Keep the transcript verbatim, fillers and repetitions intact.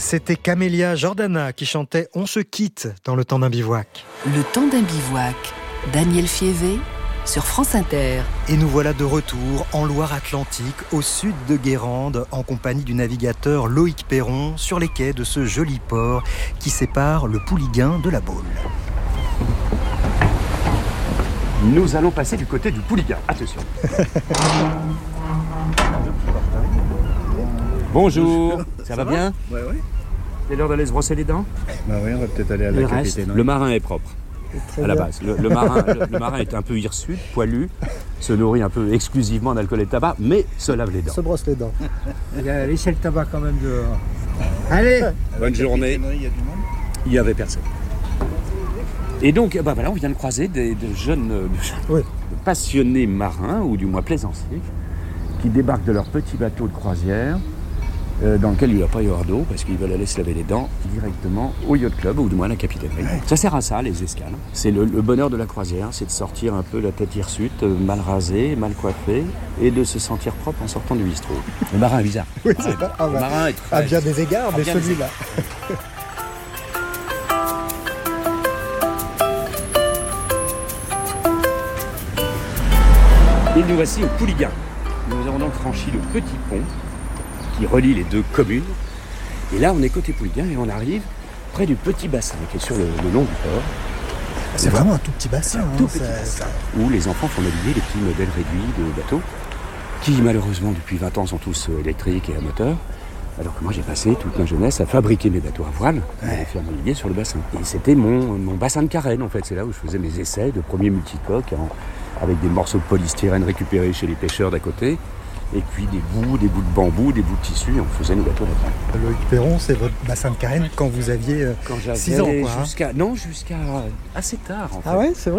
C'était Camélia Jordana qui chantait « On se quitte » dans Le temps d'un bivouac. Le temps d'un bivouac, Daniel Fievé sur France Inter. Et nous voilà de retour en Loire-Atlantique, au sud de Guérande, en compagnie du navigateur Loïc Perron, sur les quais de ce joli port qui sépare le Pouliguen de la Baule. Nous allons passer du côté du Pouliguen. Attention. Bonjour, ça, ça va, va bien? Ouais, ouais. C'est l'heure d'aller se brosser les dents? Bah oui, on va peut-être aller à la le capitaine. Reste, le marin est propre, Très à bien. la base. Le, le, marin, le, le marin est un peu hirsute, poilu, se nourrit un peu exclusivement d'alcool et de tabac, mais se lave les dents. Se brosse les dents. Il a laissé le tabac quand même dehors. Allez! Bonne journée. Il y a du monde? Il n'y avait personne. Et donc, bah voilà, on vient de croiser des, de jeunes, de, Oui. de passionnés marins, ou du moins plaisanciers, qui débarquent de leur petit bateau de croisière, euh, dans lequel il ne va pas y avoir d'eau, parce qu'ils veulent aller se laver les dents directement au yacht club, ou du moins à la capitainerie. Ouais. Ça sert à ça, les escales. C'est le, le bonheur de la croisière, c'est de sortir un peu la tête hirsute, mal rasée, mal coiffée, et de se sentir propre en sortant du bistrot. Le marin est bizarre. Oui, c'est pas... ah, Le bah, marin est très... à bien des égards, à mais bien des celui-là. Et nous voici au Pouliguen. Nous avons donc franchi le petit pont qui relie les deux communes. Et là, on est côté Pouliguen et on arrive près du petit bassin qui est sur le, le long du port. C'est vraiment un tout petit bassin. Un hein, tout petit ça, bassin ça... où les enfants font naviguer les petits modèles réduits de bateaux qui, malheureusement, depuis vingt ans, sont tous électriques et à moteur. Alors que moi, j'ai passé toute ma jeunesse à fabriquer mes bateaux à voile et à les faire naviguer sur le bassin. Et c'était mon, mon bassin de carène, en fait. C'est là où je faisais mes essais de premier multicoque en, avec des morceaux de polystyrène récupérés chez les pêcheurs d'à côté. Et puis des bouts, des bouts de bambou, des bouts de tissu, et on faisait nos bateaux là-dedans. Loïc Perron, c'est votre bassin de carène quand vous aviez Quand six ans, j'avais quoi. Hein. jusqu'à... Non, jusqu'à assez tard, en fait. Ah ouais, c'est vrai.